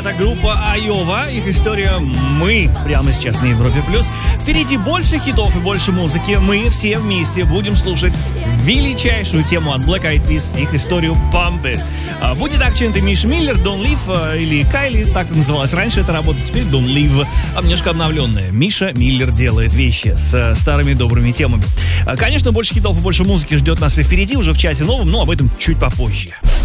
Это группа Айова, их история «Мы» прямо сейчас на Европе+. Впереди больше хитов и больше музыки. Мы все вместе будем слушать величайшую тему от Black Eyed Peas, их историю «Pump It». Будет акцент и Миша Миллер, Don't Leave, или Кайли, так называлась раньше эта работа, теперь Don't Leave, немножко обновленная. Миша Миллер делает вещи с старыми добрыми темами. Конечно, больше хитов и больше музыки ждет нас и впереди, уже в часе новом, но об этом чуть попозже.